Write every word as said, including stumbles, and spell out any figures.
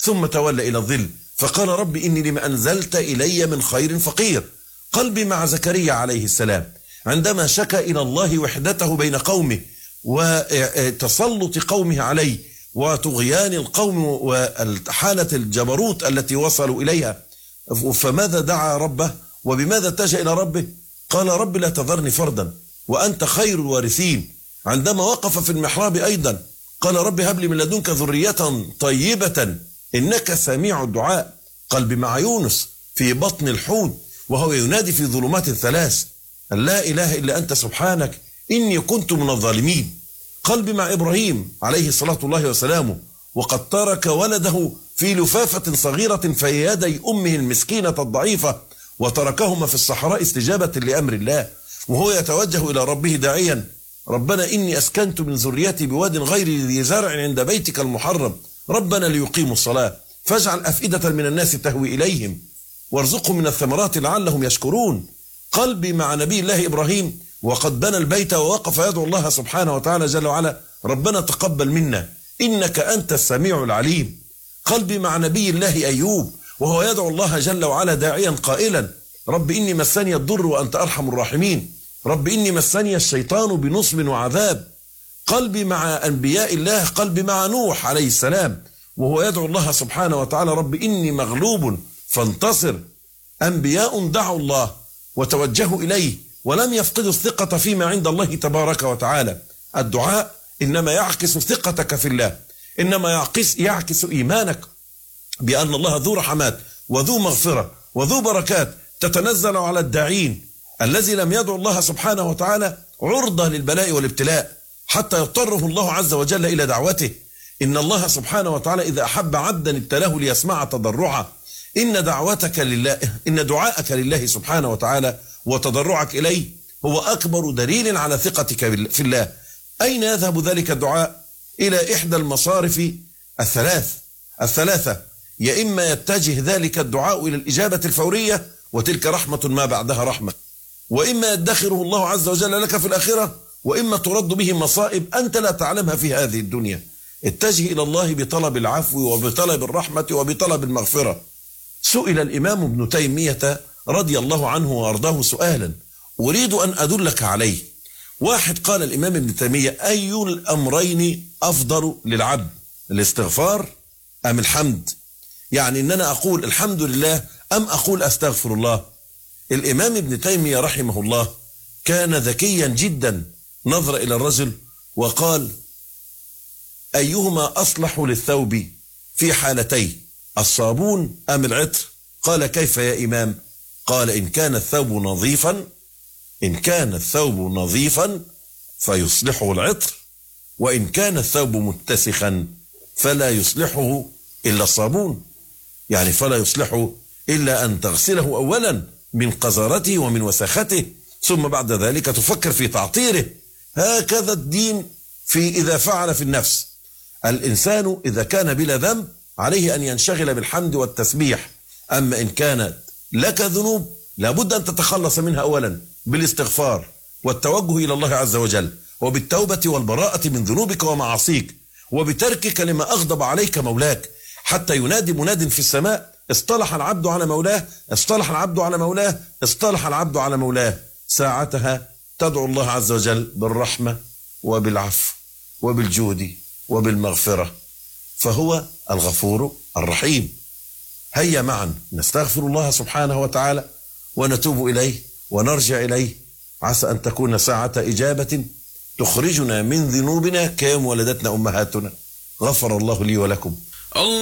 ثم تولى إلى الظل فقال رب إني لما أنزلت إلي من خير فقير. قلبي مع زكريا عليه السلام عندما شكى إلى الله وحدته بين قومه وتسلط قومه عليه وطغيان القوم وحالة الجبروت التي وصلوا إليها، فماذا دعا ربه وبماذا اتجه إلى ربه؟ قال رب لا تذرني فردا وأنت خير الوارثين. عندما وقف في المحراب أيضا قال رب هب لي من لدنك ذرية طيبة إنك سميع الدعاء. قلبي مع يونس في بطن الحوت وهو ينادي في ظلمات ثلاث أن لا إله إلا أنت سبحانك إني كنت من الظالمين. قلبي مع إبراهيم عليه الصلاة الله وسلامه وقد ترك ولده في لفافة صغيرة في يدي أمه المسكينة الضعيفة وتركهما في الصحراء استجابة لأمر الله، وهو يتوجه إلى ربه داعيا ربنا إني أسكنت من ذريتي بواد غير ذي زرع عند بيتك المحرم ربنا ليقيموا الصلاة فاجعل أفئدة من الناس تهوي إليهم وارزقهم من الثمرات لعلهم يشكرون. قلبي مع نبي الله إبراهيم وقد بنى البيت ووقف يدعو الله سبحانه وتعالى جل وعلا ربنا تقبل منا إنك أنت السميع العليم. قلبي مع نبي الله أيوب وهو يدعو الله جل وعلا داعيا قائلا رب إني مسني الضر وأنت أرحم الراحمين رب إني مسني الشيطان بنصب وعذاب. قلبي مع أنبياء الله، قلبي مع نوح عليه السلام وهو يدعو الله سبحانه وتعالى رب إني مغلوب فانتصر. أنبياء دعوا الله وتوجهوا إليه ولم يفقدوا الثقة فيما عند الله تبارك وتعالى. الدعاء إنما يعكس ثقتك في الله، إنما يعكس, يعكس إيمانك بأن الله ذو رحمات وذو مغفرة وذو بركات تتنزل على الداعين. الذي لم يدعو الله سبحانه وتعالى عرضة للبلاء والابتلاء حتى يضطره الله عز وجل إلى دعوته. إن الله سبحانه وتعالى إذا أحب عبدا ابتلاه ليسمع تضرعه. إن دعوتك لله، إن دعاءك لله سبحانه وتعالى وتضرعك إليه هو أكبر دليل على ثقتك في الله. أين يذهب ذلك الدعاء؟ إلى إحدى المصارف الثلاث الثلاثة، يا إما يتجه ذلك الدعاء إلى الإجابة الفورية وتلك رحمة ما بعدها رحمة، وإما يدخره الله عز وجل لك في الآخرة، وإما ترد به مصائب أنت لا تعلمها في هذه الدنيا. اتجه إلى الله بطلب العفو وبطلب الرحمة وبطلب المغفرة. سئل الإمام ابن تيمية رضي الله عنه وأرضاه سؤالا أريد أن أدلك عليه. واحد قال الإمام ابن تيمية أي الأمرين أفضل للعبد، الاستغفار أم الحمد؟ يعني إن أنا أقول الحمد لله أم أقول أستغفر الله؟ الإمام ابن تيمية رحمه الله كان ذكيا جدا، نظر إلى الرجل وقال أيهما أصلح للثوب في حالتين، الصابون أم العطر؟ قال كيف يا إمام؟ قال إن كان الثوب نظيفا إن كان الثوب نظيفا فيصلحه العطر، وإن كان الثوب متسخا فلا يصلحه إلا الصابون، يعني فلا يصلحه إلا أن تغسله أولا من قذارته ومن وساخته ثم بعد ذلك تفكر في تعطيره. هكذا الدين في إذا فعل في النفس. الإنسان إذا كان بلا ذنب عليه أن ينشغل بالحمد والتسبيح، أما إن كانت لك ذنوب لابد أن تتخلص منها أولا بالاستغفار والتوجه إلى الله عز وجل وبالتوبة والبراءة من ذنوبك ومعاصيك وبتركك لما أغضب عليك مولاك، حتى ينادي مناد في السماء اصطلح العبد على مولاه اصطلح العبد على مولاه اصطلح العبد على مولاه. ساعتها تدعو الله عز وجل بالرحمة وبالعفو وبالجود وبالمغفرة، فهو الغفور الرحيم. هيا معا نستغفر الله سبحانه وتعالى ونتوب إليه ونرجع إليه، عسى أن تكون ساعة إجابة تخرجنا من ذنوبنا كيوم ولدتنا أمهاتنا. غفر الله لي ولكم.